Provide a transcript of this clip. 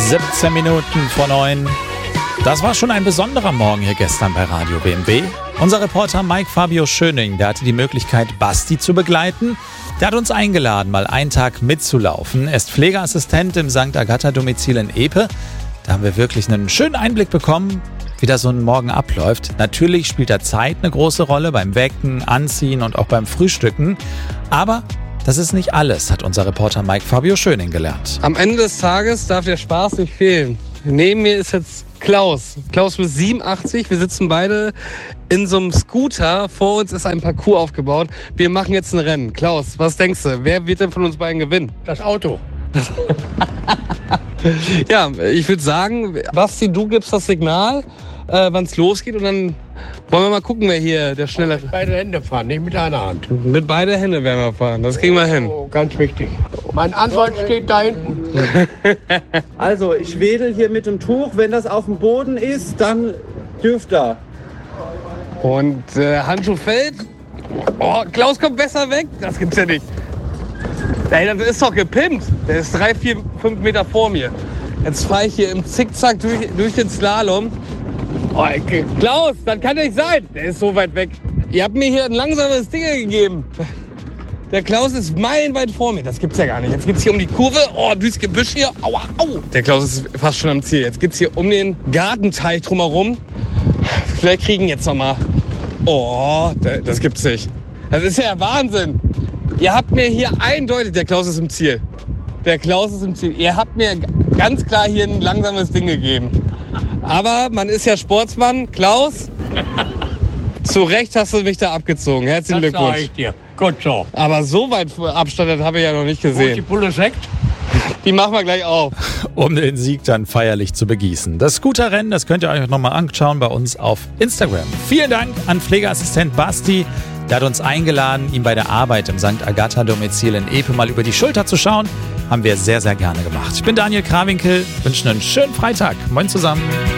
17 Minuten vor 9. Das war schon ein besonderer Morgen hier gestern bei Radio BMW. Unser Reporter Mike Fabio Schöning, der hatte die Möglichkeit, Basti zu begleiten. Der hat uns eingeladen, mal einen Tag mitzulaufen. Er ist Pflegeassistent im St. Agatha-Domizil in Epe. Da haben wir wirklich einen schönen Einblick bekommen, wie das so ein Morgen abläuft. Natürlich spielt da Zeit eine große Rolle beim Wecken, Anziehen und auch beim Frühstücken. Aber das ist nicht alles, hat unser Reporter Mike Fabio Schöning gelernt. Am Ende des Tages darf der Spaß nicht fehlen. Neben mir ist jetzt Klaus. Klaus ist 87. Wir sitzen beide in so einem Scooter. Vor uns ist ein Parcours aufgebaut. Wir machen jetzt ein Rennen. Klaus, was denkst du? Wer wird denn von uns beiden gewinnen? Das Auto. Ja, ich würde sagen, Basti, du gibst das Signal, wann es losgeht. Und dann wollen wir mal gucken, wer hier der Schnellere... Mit beide Hände fahren, nicht mit einer Hand. Mit beide Hände werden wir fahren. Das kriegen wir hin. Oh, ganz wichtig. Mein Anwalt steht da hinten. Also, ich wedel hier mit dem Tuch. Wenn das auf dem Boden ist, dann dürft ihr. Und Handschuh fällt. Oh, Klaus kommt besser weg. Das gibt's ja nicht. Ey, das ist doch gepimpt. Der ist 3, 4, 5 Meter vor mir. Jetzt fahre ich hier im Zickzack durch den Slalom. Oh, Klaus, das kann nicht sein. Der ist so weit weg. Ihr habt mir hier ein langsames Ding gegeben. Der Klaus ist meilenweit vor mir. Das gibt's ja gar nicht. Jetzt geht's hier um die Kurve. Oh, durchs Gebüsch hier. Aua, au. Der Klaus ist fast schon am Ziel. Jetzt geht's hier um den Gartenteich drumherum. Vielleicht kriegen jetzt noch mal. Oh, das gibt's nicht. Das ist ja Wahnsinn. Ihr habt mir hier eindeutig, der Klaus ist im Ziel. Der Klaus ist im Ziel. Ihr habt mir ganz klar hier ein langsames Ding gegeben. Aber man ist ja Sportsmann. Klaus, zu Recht hast du mich da abgezogen. Herzlichen Glückwunsch. Das sag ich dir. Gut so. Aber so weit Abstand, das habe ich ja noch nicht Wo ist die gesehen. Pulle Sekt? Die machen wir gleich auf. Um den Sieg dann feierlich zu begießen. Das Scooterrennen, das könnt ihr euch nochmal anschauen bei uns auf Instagram. Vielen Dank an Pflegeassistent Basti. Der hat uns eingeladen, ihm bei der Arbeit im St. Agatha-Domizil in Epe mal über die Schulter zu schauen. Haben wir sehr, sehr gerne gemacht. Ich bin Daniel Krawinkel, wünsche einen schönen Freitag. Moin zusammen.